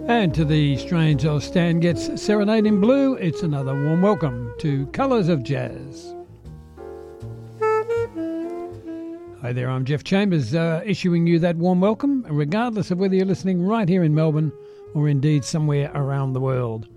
And to the strange old Stan Getz Serenade in Blue, it's another warm welcome to Colours of Jazz. Hi there, I'm Jeff Chambers, issuing you that warm welcome, regardless of whether you're listening right here in Melbourne or indeed somewhere around the world.